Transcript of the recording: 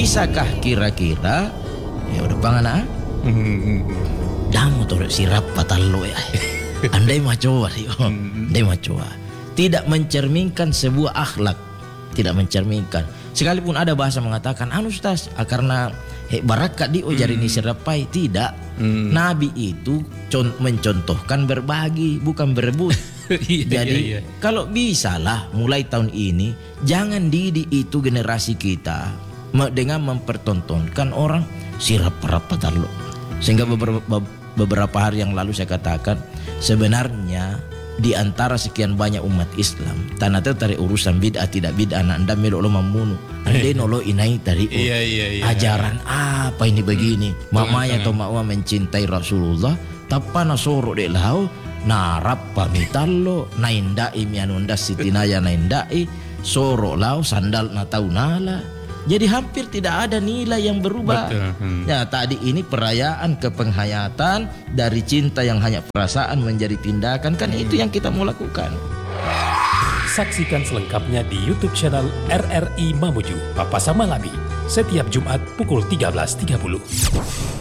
bisakah kira-kira ya udah pangan Damo tuh sirap patalo ya. Andai macoa sih, andai macoa. Tidak mencerminkan sebuah akhlak, tidak mencerminkan. Sekalipun ada bahasa mengatakan, Ustaz, karena barakat di jari ini sirapai, tidak. Nabi itu mencontohkan berbagi, bukan berebut. Jadi kalau bisalah mulai tahun ini, jangan didik itu generasi kita dengan mempertontonkan orang sirap patalo. Sehingga beberapa hari yang lalu saya katakan, sebenarnya di antara sekian banyak umat Islam, tanah tertarik urusan bid'ah tidak bid'ah, anda melok lo membunuh, anda nolo inai tarik ajaran apa ini begini, mamanya atau makwa mencintai Rasulullah, tapana sorok dek lau, narap pamitalo, naindai mianunda sitinaya naindai, sorok lau sandal natau nala. Jadi hampir tidak ada nilai yang berubah. Ya, tadi ini perayaan kepenghayatan dari cinta yang hanya perasaan menjadi tindakan, kan itu yang kita mau lakukan. Saksikan selengkapnya di YouTube channel RRI Mamuju Papasa Malabi setiap Jumat pukul 13.30.